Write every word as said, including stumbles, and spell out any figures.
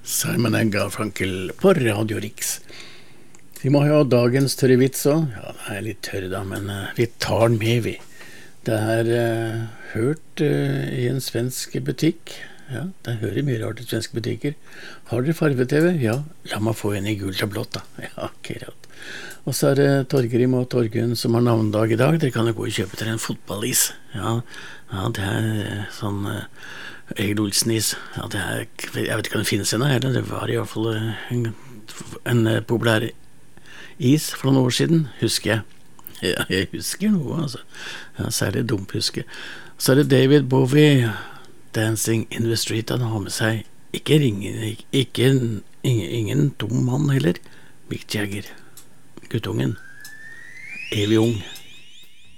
Simon and Garfunkel på Radio Rix. Vi må ha dagens tørre vits også. Ja, den er litt tørr da, men uh, vi tar den med, vi. Det er uh, hørt uh, i en svensk butikk. Ja, det hører mye rart i svenske butikker. Har dere farve-tv? Ja, la meg få en i gult og blått da. Ja, akkurat. Og så er det Torgrim og Torgunn som har navndag i dag. Dere kan jo gå og kjøpe til en fotballis. Ja, ja, det er sånn uh, Egil Olsen-is. Ja, det er, jeg vet ikke om det finnes ennå her. Det var i hvert fall uh, en, en uh, populær is for noen år siden, husker jeg. Ja, jeg husker noe, altså. Ja, særlig dumt husker. Så er det David Bowie, Dancing in the Street. Han har med seg ikke ringen, ikke, ikke ingen, ingen dum mann heller. Mick Jagger, guttungen, evig ung.